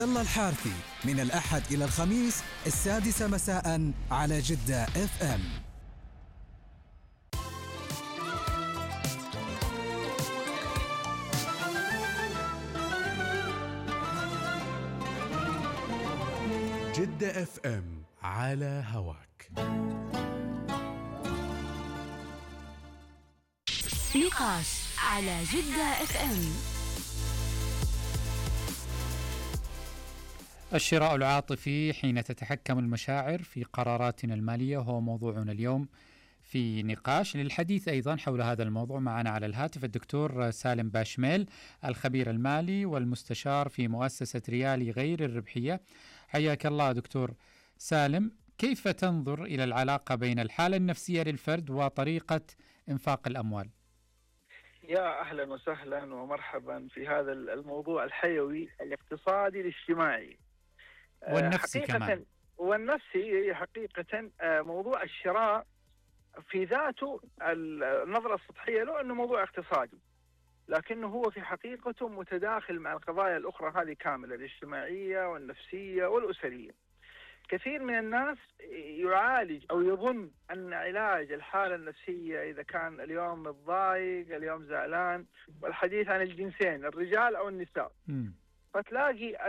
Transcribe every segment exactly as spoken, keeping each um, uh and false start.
الله الحارثي من الأحد إلى الخميس السادسة مساء على جدة اف ام. جدة اف ام على هواك. نقاش على جدة اف ام. الشراء العاطفي حين تتحكم المشاعر في قراراتنا المالية هو موضوعنا اليوم في نقاش. للحديث أيضا حول هذا الموضوع معنا على الهاتف الدكتور سالم باشميل، الخبير المالي والمستشار في مؤسسة ريالي غير الربحية. حياك الله دكتور سالم. كيف تنظر إلى العلاقة بين الحالة النفسية للفرد وطريقة إنفاق الأموال؟ يا أهلا وسهلا ومرحبا في هذا الموضوع الحيوي الاقتصادي الاجتماعي والنفسي كمان. والنفسي هي حقيقة موضوع الشراء في ذاته النظرة السطحية له أنه موضوع اقتصادي، لكنه هو في حقيقته متداخل مع القضايا الأخرى هذه كاملة، الاجتماعية والنفسية والأسرية. كثير من الناس يعالج أو يظن أن علاج الحالة النفسية إذا كان اليوم متضايق اليوم زعلان، والحديث عن الجنسين الرجال أو النساء، م. فتلاقي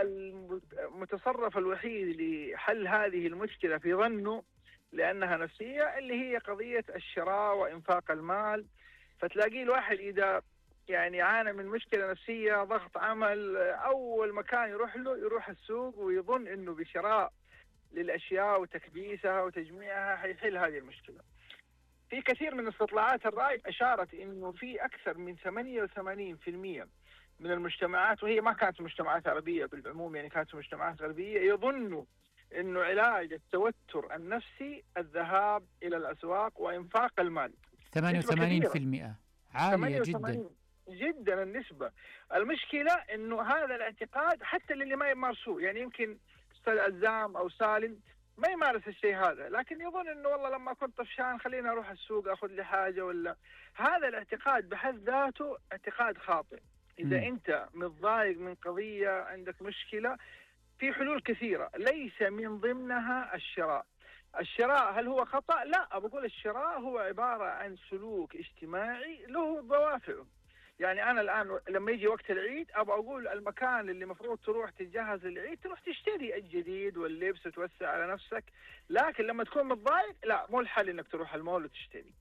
المتصرف الوحيد لحل هذه المشكلة في ظنه لأنها نفسية اللي هي قضية الشراء وإنفاق المال. فتلاقي الواحد إذا يعني عانى من مشكلة نفسية، ضغط عمل، أول مكان يروح له يروح السوق ويظن أنه بشراء للأشياء وتكبيسها وتجميعها حيحل هذه المشكلة. في كثير من استطلاعات الرأي أشارت أنه في أكثر من ثمانية وثمانين بالمئة من المجتمعات، وهي ما كانت مجتمعات عربية بالعموم، يعني كانت مجتمعات غربية، يظنوا أنه علاج التوتر النفسي الذهاب إلى الأسواق وإنفاق المال. ثمانية وثمانين بالمئة عالية جدا جدا النسبة. المشكلة أنه هذا الاعتقاد حتى للي ما يمارسوه، يعني يمكن أستاذ عزام أو سالم ما يمارس الشيء هذا، لكن يظن أنه والله لما كنت طفشان خلينا أروح السوق أخذ لي حاجة ولا. هذا الاعتقاد بحد ذاته اعتقاد خاطئ. إذا م. أنت متضايق من قضية، عندك مشكلة، في حلول كثيرة ليس من ضمنها الشراء. الشراء هل هو خطأ؟ لا، بقول الشراء هو عبارة عن سلوك اجتماعي له دوافعه. يعني أنا الآن لما يجي وقت العيد أبغى أقول المكان اللي مفروض تروح تتجهز للعيد تروح تشتري الجديد واللبس وتوسع على نفسك، لكن لما تكون متضايق لا، مو الحل إنك تروح المول وتشتري.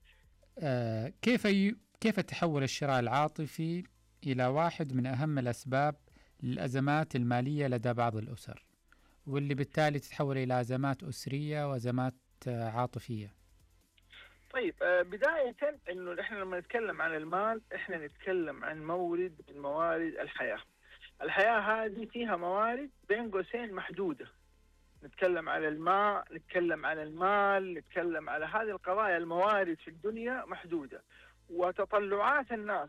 آه كيف ي... كيف تحول الشراء العاطفي إلى واحد من أهم الأسباب للأزمات المالية لدى بعض الأسر، واللي بالتالي تتحول إلى أزمات أسرية وأزمات عاطفية؟ طيب بداية إنه إحنا لما نتكلم عن المال إحنا نتكلم عن مورد من موارد الحياة. الحياة هذه فيها موارد بين قوسين محدودة. نتكلم على الماء، نتكلم على المال، نتكلم على هذه القضايا. الموارد في الدنيا محدودة، وتطلعات الناس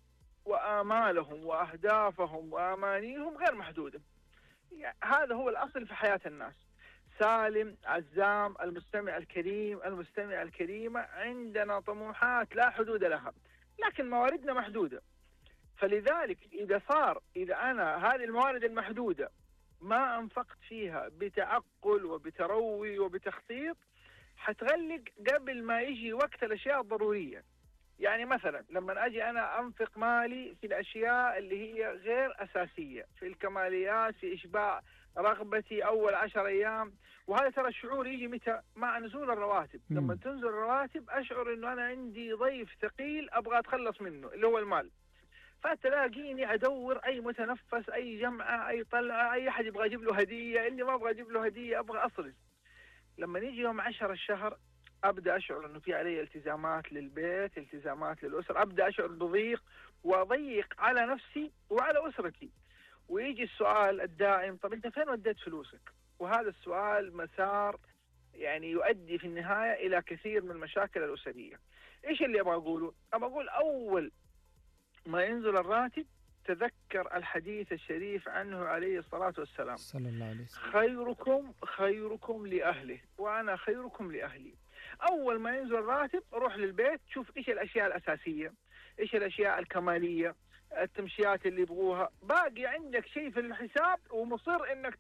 وآمالهم وأهدافهم وآمانيهم غير محدودة. يعني هذا هو الأصل في حياة الناس. سالم، عزام، المستمع الكريم، المستمع الكريمة، عندنا طموحات لا حدود لها، لكن مواردنا محدودة. فلذلك إذا صار إذا أنا هذه الموارد المحدودة ما أنفقت فيها بتعقل وبتروي وبتخطيط، حتغلق قبل ما يجي وقت الأشياء الضرورية. يعني مثلا لما أجي أنا أنفق مالي في الأشياء اللي هي غير أساسية، في الكماليات، في إشباع رغبتي أول عشر أيام، وهذا ترى الشعور يجي متى؟ مع نزول الرواتب. م. لما تنزل الرواتب أشعر أنه أنا عندي ضيف ثقيل أبغى أتخلص منه اللي هو المال، فتلاقيني أدور أي متنفس، أي جمعة، أي طلعة، أي أحد يبغى أجيب له هدية، اللي ما أبغى أجيب له هدية أبغى أصرف. لما نيجي يوم عشر الشهر أبدأ أشعر أنه في علي التزامات للبيت، التزامات للأسرة، أبدأ أشعر بضيق وأضيق على نفسي وعلى أسرتي. ويجي السؤال الدائم، طب أنت فين وديت فلوسك؟ وهذا السؤال مسار يعني يؤدي في النهاية إلى كثير من المشاكل الأسرية. إيش اللي أبغى أقوله؟ أبغى أقول أول ما ينزل الراتب تذكر الحديث الشريف عنه عليه الصلاة والسلام، صلى الله عليه وسلم، خيركم خيركم لأهله وأنا خيركم لأهلي. أول ما ينزل الراتب روح للبيت، شوف إيش الأشياء الأساسية، إيش الأشياء الكمالية، التمشيات اللي يبغوها، باقي عندك شيء في الحساب ومصر انك